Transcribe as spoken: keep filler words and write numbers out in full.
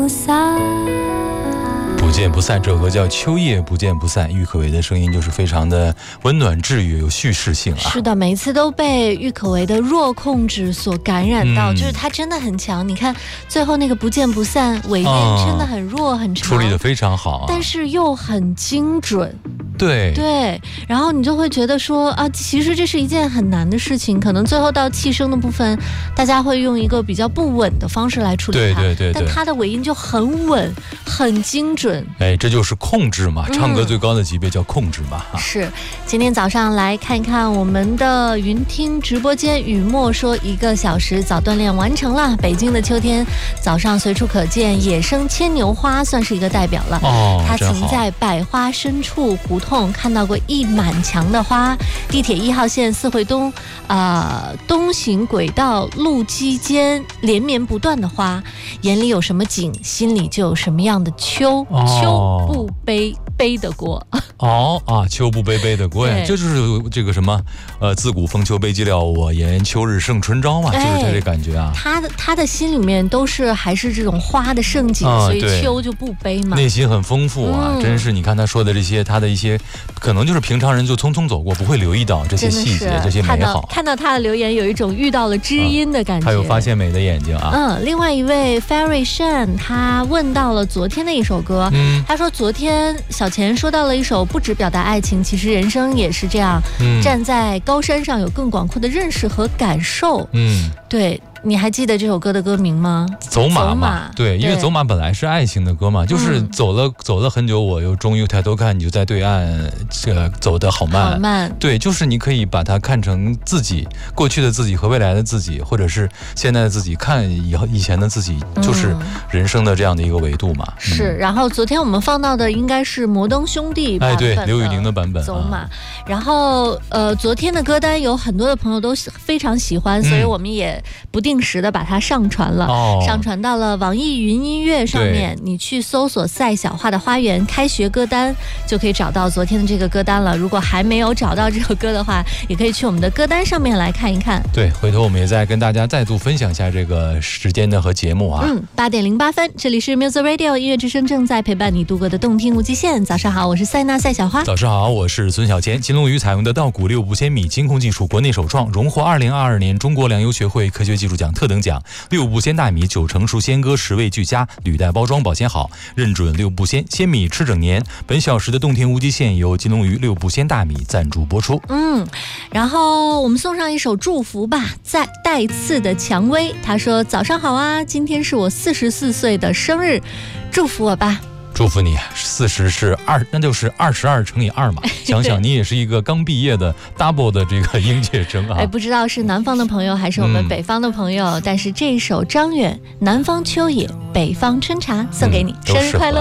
不见不散，这首歌叫《秋夜不见不散》，郁可唯的声音就是非常的温暖治愈，有叙事性啊。 是的，每一次都被郁可唯的弱控制所感染到， 嗯、 就是她真的很强。你看最后那个不见不散尾音真的很弱、哦、很长， 处理得非常好、啊， 但是又很精准。 对对，然后你就会觉得说啊，其实这是一件很难的事情，可能最后到气声的部分，大家会用一个比较不稳的方式来处理它， 对对对对， 但它的尾音就很稳，很精准。 哎，这就是控制嘛，唱歌最高的级别叫控制嘛。 嗯、是，今天早上来看一看我们的云听直播间，雨墨说一个小时早锻炼完成了。北京的秋天早上随处可见野生牵牛花，算是一个代表了。 哦， 他曾在百花深处胡同看到过一满墙的花，地铁一号线四惠东呃东行轨道路基间连绵不断的花，眼里有什么景，心里就有什么样的秋。 哦、 秋不悲悲的过。 哦啊，秋不悲悲的过呀，这就是这个什么呃，自古风秋悲寂寥，我言秋日胜春朝嘛，就是他这感觉啊。 他的他的心里面都是还是这种花的盛景， 啊、 所以秋就不悲嘛。 内心很丰富啊、嗯，真是你看他说的这些，他的一些可能就是平常人就匆匆走过，不会留意到这些细节，这些美好。 看到看到他的留言，有一种遇到了知音的感觉。 他、啊、有发现美的眼睛啊。 嗯，另外一位 Ferry Shan 他问到了昨天的一首歌， 嗯， 他说昨天小钱说到了一首不只表达爱情，其实人生也是这样， 嗯、 站在高山上有更广阔的认识和感受。 嗯， 对。你还记得这首歌的歌名吗？ 走马嘛，对，因为走马本来是爱情的歌嘛，就是走了、嗯、走了很久，我又终于抬头看，你就在对岸，这个走得好慢， 好慢。 对，就是你可以把它看成自己过去的自己和未来的自己，或者是现在的自己看以后以前的自己，就是人生的这样的一个维度嘛。嗯、 是，然后昨天我们放到的应该是摩登兄弟版本的， 哎，对，刘宇宁的版本走马。然后呃，昨天的歌单有很多的朋友都非常喜欢，嗯、所以我们也不定。定时的把它上传了、 哦、 上传到了网易云音乐上面，你去搜索赛小花的花园开学歌单就可以找到昨天的这个歌单了。如果还没有找到这首歌的话，也可以去我们的歌单上面来看一看。 对，回头我们也再跟大家再度分享一下这个时间的和节目啊。 嗯，八点零八分，这里是 Music Radio 音乐之声，正在陪伴你度过的动听无极限。早上好，我是塞娜赛小花。 早上好，我是孙小坚。金龙鱼采用的稻谷六步仙米精控技术，国内首创，荣获二零二二年中国粮油学会科学技术奖特等奖。六步鲜大米，九成熟鲜歌，十味俱佳，履带包装保鲜好，认准六步鲜，鲜米吃整年。本小时的动听无极限由金龙鱼六步鲜大米赞助播出。 嗯，然后我们送上一首祝福吧，在带刺的蔷薇，他说早上好啊，今天是我四十四岁的生日，祝福我吧。 祝福你，四十是二，那就是二十二乘以二嘛。想想你也是一个刚毕业的 double 的这个应届生啊。 哎，不知道是南方的朋友还是我们北方的朋友，嗯、但是这一首张远《南方秋野，北方春茶》送给你，嗯、生日快乐。